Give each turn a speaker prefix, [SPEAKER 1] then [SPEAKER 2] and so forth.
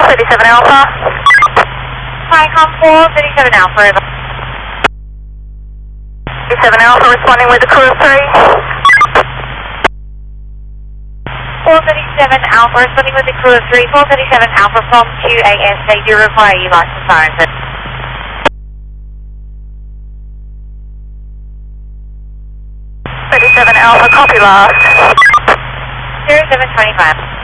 [SPEAKER 1] 37 Alpha.
[SPEAKER 2] Hi, com 437 Alpha, over.
[SPEAKER 1] 37 Alpha responding with a crew of 3.
[SPEAKER 2] 437 Alpha responding with a crew of 3. 437 Alpha from QAS. They do require you license siren.
[SPEAKER 1] 37 Alpha, copy last.
[SPEAKER 2] 0725.